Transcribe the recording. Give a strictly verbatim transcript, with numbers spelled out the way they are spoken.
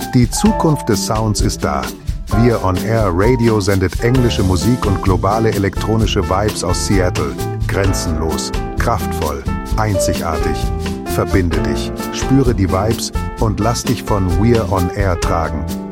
Die Zukunft des Sounds ist da. We're On Air Radio sendet englische Musik und globale elektronische Vibes aus Seattle. Grenzenlos, kraftvoll, einzigartig. Verbinde dich, spüre die Vibes und lass dich von We're On Air tragen.